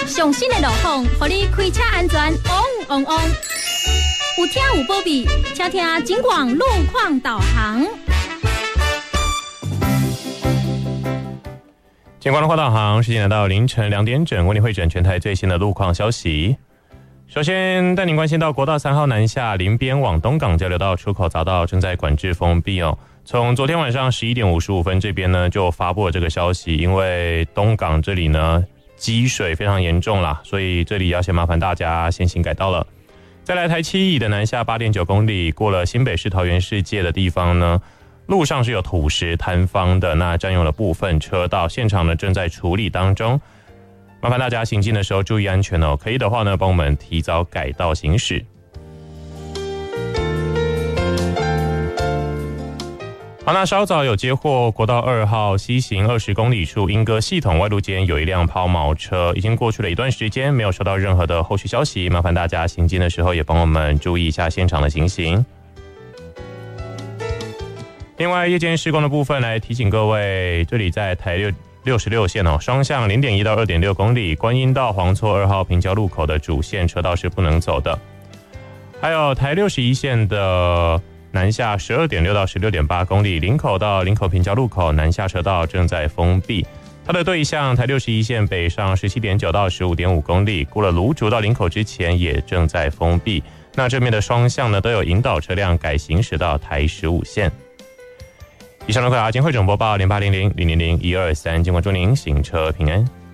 上新的路况，让你开车安全旺旺旺。有听有保庇，请听警广路况导航。 警广路况导航，时间来到凌晨2点整，为您汇整全台最新的路况消息。首先带您关心到国道3号南下林边往东港交流道出口匝道正在管制封闭哦。从昨天晚上11点55分这边呢就发布了这个消息，因为东港这里呢积水非常严重啦，所以这里要先麻烦大家先行改道了。再来台7乙的南下 8.9 公里，过了新北市桃园市界的地方呢，路上是有土石坍方的，那占用了部分车道，现场呢正在处理当中，麻烦大家行进的时候注意安全哦，可以的话呢帮我们提早改道行驶。好，那稍早有接获国道2号西行20公里处莺歌系统外路间有一辆抛锚车，已经过去了一段时间，没有收到任何的后续消息，麻烦大家行进的时候也帮我们注意一下现场的情形。另外夜间施工的部分来提醒各位，这里在台66线哦，双向 0.1 到 2.6 公里，观音到黄厝2号平交路口的主线车道是不能走的。还有台61线的南下 12.6 到 16.8 公里，林口到林口平交路口南下车道正在封闭。它的对向台61线北上 17.9 到 15.5 公里，过了芦竹到林口之前也正在封闭。那这边的双向呢都有引导车辆改行驶到台15线。以上的快警汇总播报0800000123，经过祝您行车平安。